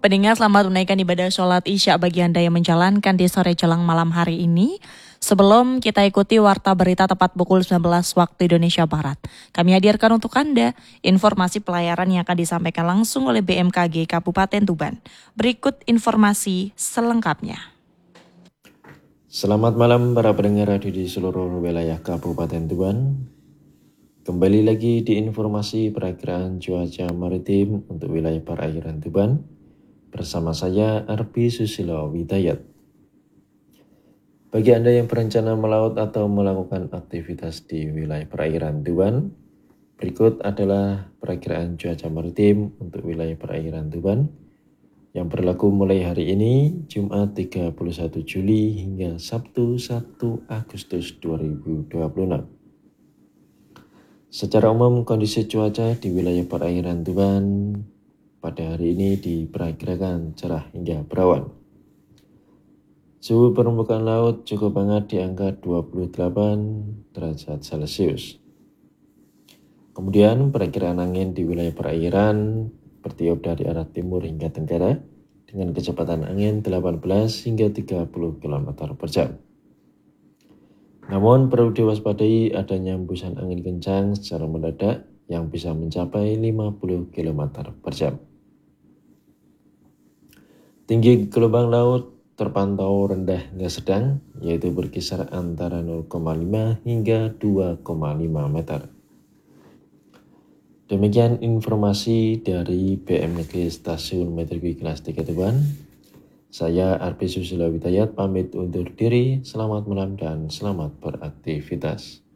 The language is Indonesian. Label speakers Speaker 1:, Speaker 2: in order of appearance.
Speaker 1: Pendengar, selamat menunaikan ibadah sholat Isya bagi Anda yang menjalankan di sore jelang malam hari ini. Sebelum kita ikuti warta berita tepat pukul 19 waktu Indonesia Barat, kami hadirkan untuk Anda informasi pelayaran yang akan disampaikan langsung oleh BMKG Kabupaten Tuban. Berikut informasi selengkapnya.
Speaker 2: Selamat malam para pendengar radio di seluruh wilayah Kabupaten Tuban. Kembali lagi di informasi perakiraan cuaca maritim untuk wilayah perairan Tuban bersama saya Arbi Susilo Widayat. Bagi Anda yang berencana melaut atau melakukan aktivitas di wilayah perairan Tuban, berikut adalah perakiraan cuaca maritim untuk wilayah perairan Tuban yang berlaku mulai hari ini, Jumat 31 Juli hingga Sabtu 1 Agustus 2026. Secara umum, kondisi cuaca di wilayah perairan Tuban pada hari ini diperkirakan cerah hingga berawan. Suhu permukaan laut cukup hangat di angka 28 derajat Celcius. Kemudian perakiraan angin di wilayah perairan bertiup dari arah timur hingga tenggara dengan kecepatan angin 18 hingga 30 km per jam. Namun perlu diwaspadai adanya hembusan angin kencang secara mendadak yang bisa mencapai 50 km per jam. Tinggi gelombang laut terpantau rendah hingga sedang, yaitu berkisar antara 0,5 hingga 2,5 meter. Demikian informasi dari BMKG Stasiun Meteorologi Kelas 3 Tuban. Saya Arbi Susilo Widayat pamit undur diri, selamat malam dan selamat beraktivitas.